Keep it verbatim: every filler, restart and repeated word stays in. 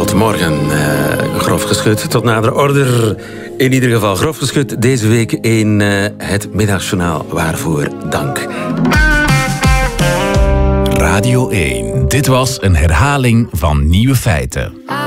Tot morgen, uh, grof geschud. Tot nader order. In ieder geval grof geschud deze week in uh, het Middagjournaal. Waarvoor dank. Radio één. Dit was een herhaling van Nieuwe Feiten.